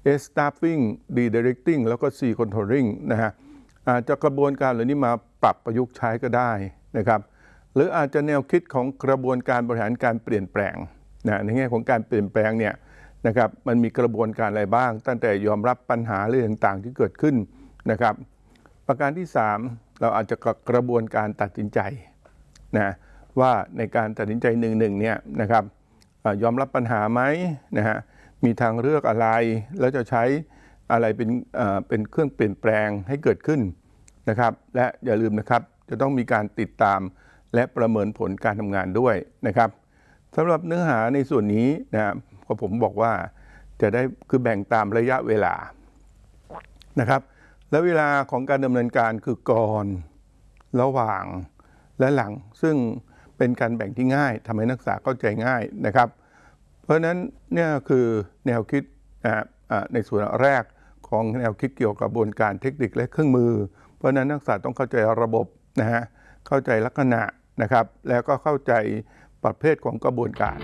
S staffing D directing แล้วก็ C controlling นะฮะอาจจะกระบวนการเหล่านี้มาปรับประยุกต์ใช้ก็ได้นะครับหรืออาจจะแนวคิดของกระบวนการบริหารการเปลี่ยนแปลงนะในแง่ของการเปลี่ยนแปลงเนี่ยนะครับมันมีกระบวนการอะไรบ้างตั้งแต่ยอมรับปัญหาเรื่องต่างๆที่เกิดขึ้นนะครับประการที่3เราอาจจะกระบวนการตัดสินใจนะว่าในการตัดสินใจหนึ่งเนี่ยนะครับยอมรับปัญหาไหมนะฮะมีทางเลือกอะไรแล้วจะใช้อะไรเป็นเครื่องเปลี่ยนแปลงให้เกิดขึ้นนะครับและอย่าลืมนะครับจะต้องมีการติดตามและประเมินผลการทำงานด้วยนะครับสำหรับเนื้อหาในส่วนนี้นะก็ผมบอกว่าจะได้คือแบ่งตามระยะเวลานะครับและเวลาของการดำเนินการคือก่อนระหว่างและหลังซึ่งเป็นการแบ่งที่ง่ายทำให้นักศึกษาเข้าใจง่ายนะครับเพราะฉะนั้นเนี่ยคือแนวคิดในส่วนแรกของแนวคิดเกี่ยวกับกระบวนการเทคนิคและเครื่องมือเพราะฉะนั้นนักศึกษาต้องเข้าใจระบบนะฮะเข้าใจลักษณะนะครับแล้วก็เข้าใจประเภทของกระบวนการ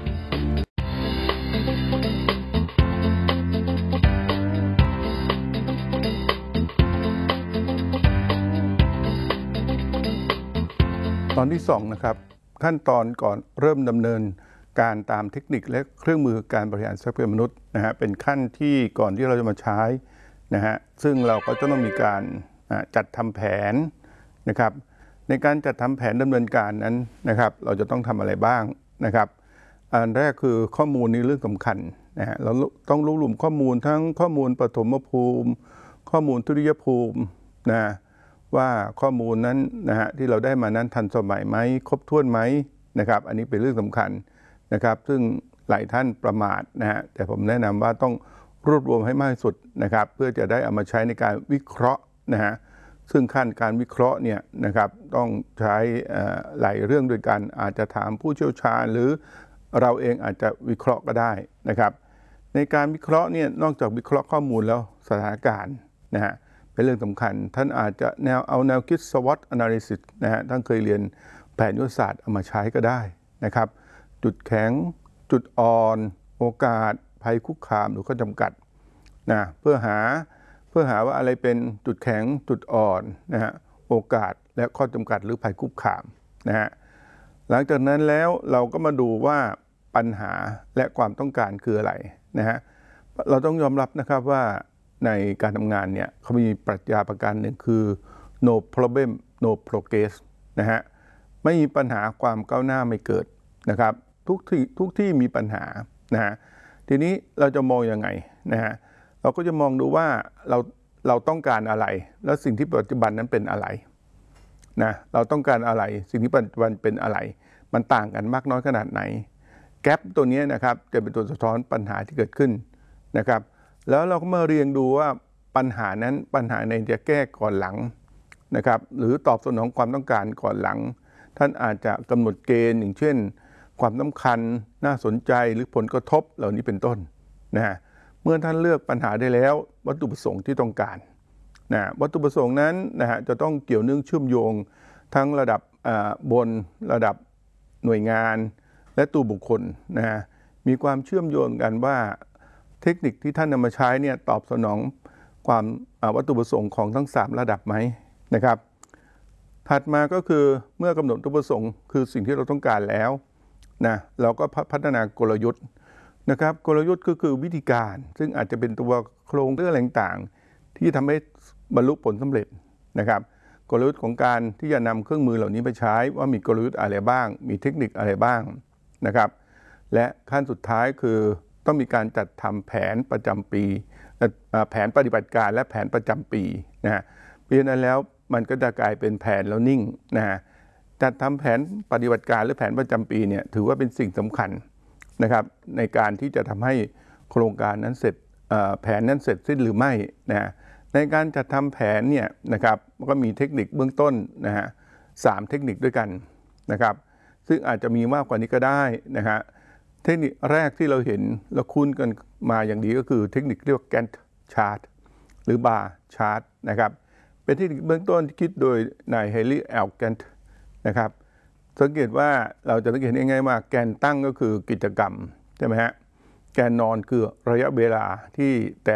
ตอนที่2นะครับขั้นตอนก่อนเริ่มดำเนินการตามเทคนิคและเครื่องมือการบริหารทรัพยากรมนุษย์นะฮะเป็นขั้นที่ก่อนที่เราจะมาใช้นะฮะซึ่งเราก็จะต้องมีการจัดทำแผนนะครับในการจัดทำแผนดำเนินการนั้นนะครับเราจะต้องทำอะไรบ้างนะครับอันแรกคือข้อมูลนี้เรื่องสำคัญนะฮะเราต้องรวบรวมข้อมูลทั้งข้อมูลปฐมภูมิข้อมูลทุติยภูมินะว่าข้อมูลนั้นนะฮะที่เราได้มานั้นทันสมัยไหมครบถ้วนไหมนะครับอันนี้เป็นเรื่องสำคัญนะครับซึ่งหลายท่านประมาทนะฮะแต่ผมแนะนำว่าต้องรวบรวมให้มากที่สุดนะครับเพื่อจะได้เอามาใช้ในการวิเคราะห์นะฮะซึ่งขั้นการวิเคราะห์เนี่ยนะครับต้องใช้หลายเรื่องด้วยกันอาจจะถามผู้เชี่ยวชาญหรือเราเองอาจจะวิเคราะห์ก็ได้นะครับในการวิเคราะห์เนี่ยนอกจากวิเคราะห์ข้อมูลแล้วสถานการณ์นะฮะเป็นเรื่องสำคัญท่านอาจจะเอาแนวคิด SWOT analysis นะฮะท่านเคยเรียนแผนยุทธศาสตร์เอามาใช้ก็ได้นะครับจุดแข็งจุดอ่อนโอกาสภัยคุกคามหรือข้อจำกัดนะเพื่อหาว่าอะไรเป็นจุดแข็งจุดอ่อนนะฮะโอกาสและข้อจำกัดหรือภัยคุกคามนะฮะหลังจากนั้นแล้วเราก็มาดูว่าปัญหาและความต้องการคืออะไรนะฮะเราต้องยอมรับนะครับว่าในการทำงานเนี่ยเขามีปรัชญาประการหนึ่งคือ no problem no progress นะฮะไม่มีปัญหาความก้าวหน้าไม่เกิดนะครับทุกที่มีปัญหานะฮะทีนี้เราจะมองยังไงนะฮะเราก็จะมองดูว่าเราต้องการอะไรแล้วสิ่งที่ปัจจุบันนั้นเป็นอะไรนะเราต้องการอะไรสิ่งที่ปัจจุบันเป็นอะไรมันต่างกันมากน้อยขนาดไหนแกปตัวนี้นะครับจะเป็นตัวสะท้อนปัญหาที่เกิดขึ้นนะครับแล้วเราก็มาเรียงดูว่าปัญหาในจะแก้ก่อนหลังนะครับหรือตอบสนองความต้องการก่อนหลังท่านอาจจะกำหนดเกณฑ์อย่างเช่นความสำคัญน่าสนใจหรือผลกระทบเหล่านี้เป็นต้นนะฮะเมื่อท่านเลือกปัญหาได้แล้ววัตถุประสงค์ที่ต้องการนะวัตถุประสงค์นั้นนะฮะจะต้องเกี่ยวเนื่องเชื่อมโยงทั้งระดับบนระดับหน่วยงานและตัวบุคคลนะฮะมีความเชื่อมโยงกันว่าเทคนิคที่ท่านนำมาใช้เนี่ยตอบสนองความวัตถุประสงค์ของทั้ง3ระดับไหมนะครับถัดมาก็คือเมื่อกำหนดวัตถุประสงค์คือสิ่งที่เราต้องการแล้วนะเราก็พัฒนากลยุทธ์นะครับกลยุทธ์ก็คือวิธีการซึ่งอาจจะเป็นตัวโครงเรื่องอะไรต่างๆที่ทำให้บรรลุผลสำเร็จนะครับกลยุทธ์ของการที่จะนำเครื่องมือเหล่านี้ไปใช้ว่ามีกลยุทธ์อะไรบ้างมีเทคนิคอะไรบ้างนะครับและขั้นสุดท้ายคือต้องมีการจัดทำแผนประจำปีแผนปฏิบัติการและแผนประจำปีนะฮะเพราะฉะนั้นแล้วมันก็จะกลายเป็นแผนแล้วนิ่งนะฮะจัดทำแผนปฏิบัติการหรือแผนประจำปีเนี่ยถือว่าเป็นสิ่งสำคัญนะครับในการที่จะทำให้โครงการนั้นเสร็จแผนนั้นเสร็จสิ้นหรือไม่นะในการจัดทำแผนเนี่ยนะครับก็มีเทคนิคเบื้องต้นนะฮะ3 เทคนิคด้วยกันนะครับซึ่งอาจจะมีมากกว่านี้ก็ได้นะฮะเทคนิคแรกที่เราเห็นเราคุ้นกันมาอย่างดีก็คือเทคนิคเรียกว่า Gantt chart หรือ Bar chart นะครับเป็นเทคนิคเบื้องต้นที่คิดโดยนาย Henry L. Gantt นะครับสังเกตว่าเราจะสังเกตง่ายๆว่าแกนตั้งก็คือกิจกรรมใช่ไหมฮะแกนนอนคือระยะเวลาที่แต่